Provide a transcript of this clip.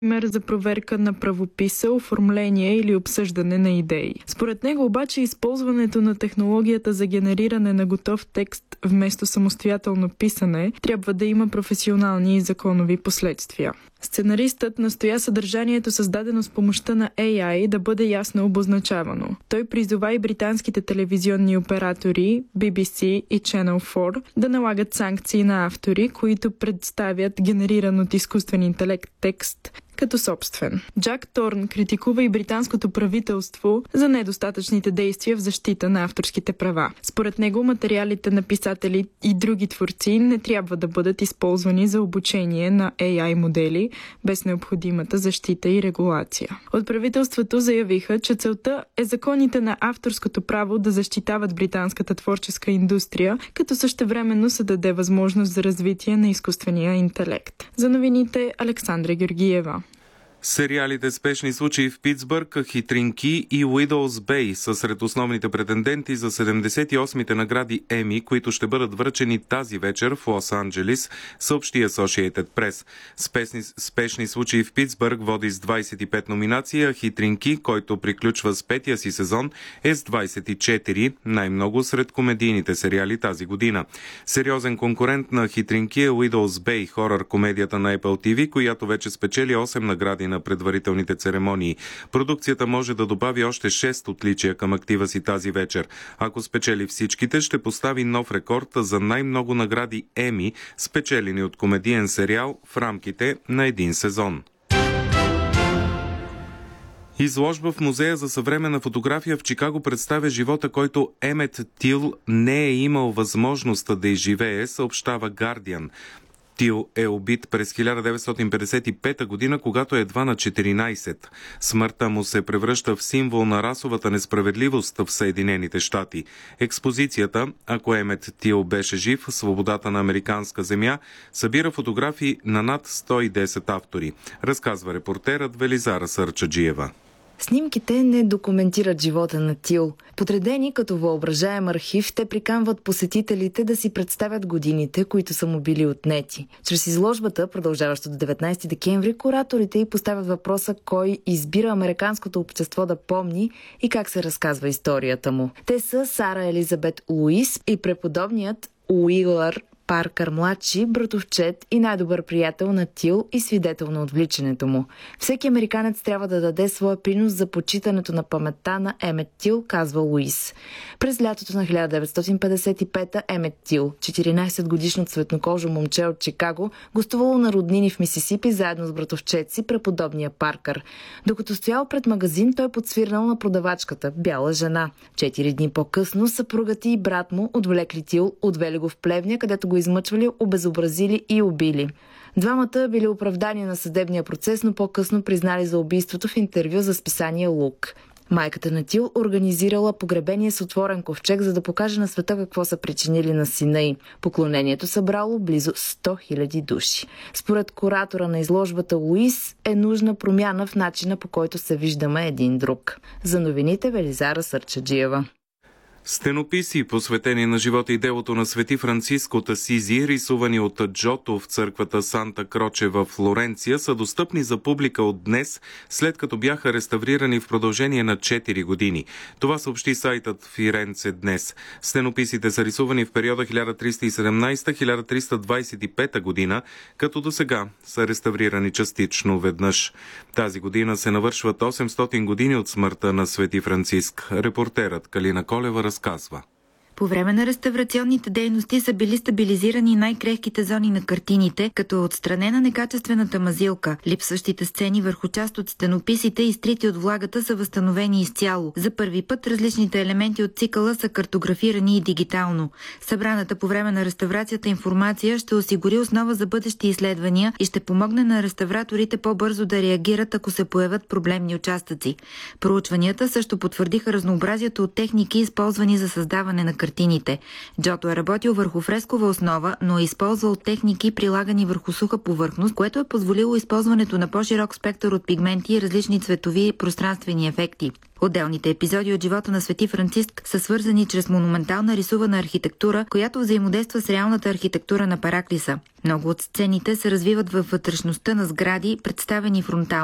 Пример за проверка на правописа, оформление или обсъждане на идеи. Според него обаче използването на технологията за генериране на готов текст вместо самостоятелно писане трябва да има професионални и законови последствия. Сценаристът настоя съдържанието, създадено с помощта на AI, да бъде ясно обозначавано. Той призова и британските телевизионни оператори BBC и Channel 4 да налагат санкции на автори, които представят генериран от изкуствен интелект текст като собствен. Джак Торн критикува и британското правителство за недостатъчните действия в защита на авторските права. Според него материалите на писатели и други творци не трябва да бъдат използвани за обучение на AI модели без необходимата защита и регулация. От правителството заявиха, че целта е законите на авторското право да защитават британската творческа индустрия, като същевременно се даде възможност за развитие на изкуствения интелект. За новините Александра Георгиева. Сериалите "Спешни случаи в Питсбърг", "Хитринки" и "Уидоус Бей" са сред основните претенденти за 78-те награди Еми, които ще бъдат връчени тази вечер в Лос-Анджелис, съобщи Associated Press. "Спешни случаи в Питсбърг" води с 25 номинации, а "Хитринки", който приключва с 5-я си сезон, е с 24, най-много сред комедийните сериали тази година. Сериозен конкурент на "Хитринки" е "Уидоус Бей", хорър комедията на Apple TV, която вече спечели 8 награди на предварителните церемонии. Продукцията може да добави още 6 отличия към актива си тази вечер. Ако спечели всичките, ще постави нов рекорд за най-много награди Еми, спечелени от комедиен сериал в рамките на един сезон. Изложба в Музея за съвременна фотография в Чикаго представя живота, който Емет Тил не е имал възможността да изживее, съобщава Guardian. Тил е убит през 1955 година, когато е едва на 14. Смъртта му се превръща в символ на расовата несправедливост в Съединените щати. Експозицията, ако Емет Тил беше жив, "Свободата на американска земя", събира фотографии на над 110 автори, разказва репортерът Велизара Сърчаджиева. Снимките не документират живота на Тил. Подредени като въображаем архив, те приканват посетителите да си представят годините, които са му били отнети. Чрез изложбата, продължаваща до 19 декември, кураторите й поставят въпроса кой избира американското общество да помни и как се разказва историята му. Те са Сара Елизабет Луис и преподобният Уилър Паркър младши, братовчет и най-добър приятел на Тил и свидетел на отвличането му. Всеки американец трябва да даде своя принос за почитането на паметта на Емет Тил, казва Луис. През лятото на 1955 Емет Тил, 14-годишно цветнокожо момче от Чикаго, гостувало на роднини в Мисисипи заедно с братовчет си, преподобния Паркър. Докато стоял пред магазин, той подсвирнал на продавачката, бяла жена. 4 дни по-късно съпругът и брат му отвлекли Тил, отвели го в Плевня, където го измъчвали, обезобразили и убили. Двамата били оправдани на съдебния процес, но по-късно признали за убийството в интервю за списание Лук. Майката на Тил организирала погребение с отворен ковчег, за да покаже на света какво са причинили на сина й. Поклонението събрало близо 100 000 души. Според куратора на изложбата Луис е нужна промяна в начина, по който се виждаме един друг. За новините Велизара Сърчаджиева. Стенописи, посветени на живота и делото на свети Франциск от Асизи, рисувани от Джото в църквата Санта Кроче в Флоренция, са достъпни за публика от днес, след като бяха реставрирани в продължение на 4 години. Това съобщи сайтът Фиренце днес. Стенописите са рисувани в периода 1317-1325 година, като досега са реставрирани частично веднъж. Тази година се навършват 800 години от смъртта на свети Франциск. Репортерът Калина Колева разказва. По време на реставрационните дейности са били стабилизирани най-крехките зони на картините, като е отстранена некачествената мазилка. Липсващите сцени върху част от стенописите, изтрити от влагата, са възстановени изцяло. За първи път различните елементи от цикъла са картографирани и дигитално. Събраната по време на реставрацията информация ще осигури основа за бъдещи изследвания и ще помогне на реставраторите по-бързо да реагират, ако се появят проблемни участъци. Проучванията също потвърдиха разнообразието от техники, използвани за създаване на картините. Джото е работил върху фрескова основа, но е използвал техники, прилагани върху суха повърхност, което е позволило използването на по-широк спектър от пигменти и различни цветови и пространствени ефекти. Отделните епизоди от живота на Свети Франциск са свързани чрез монументална рисувана архитектура, която взаимодейства с реалната архитектура на Параклиса. Много от сцените се развиват във вътрешността на сгради, представени фронтално.